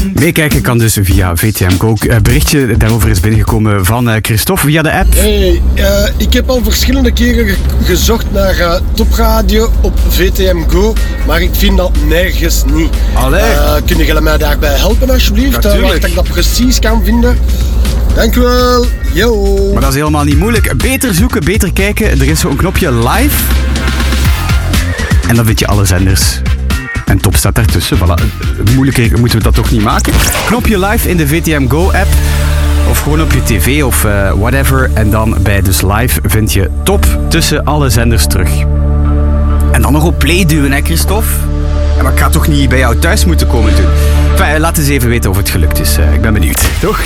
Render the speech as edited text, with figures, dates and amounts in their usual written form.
Meekijken kan dus via VTM Go. Berichtje daarover is binnengekomen van Christophe via de app. Hey, ik heb al verschillende keren gezocht naar topradio op VTM Go, maar ik vind dat nergens niet. Kunnen jullie mij daarbij helpen alsjeblieft? Waar ik dat precies kan vinden? Dank u wel. Yo. Maar dat is helemaal niet moeilijk. Beter zoeken, beter kijken. Er is zo'n knopje live. En dan vind je alle zenders. En Top staat daartussen. Voilà. Moeilijker moeten we dat toch niet maken. Knopje live in de VTM Go app. Of gewoon op je tv of whatever. En dan bij dus live vind je Top tussen alle zenders terug. En dan nog op play duwen, hè Christophe? Maar ik ga toch niet bij jou thuis moeten komen doen. Enfin, laat eens even weten of het gelukt is. Ik ben benieuwd. Toch?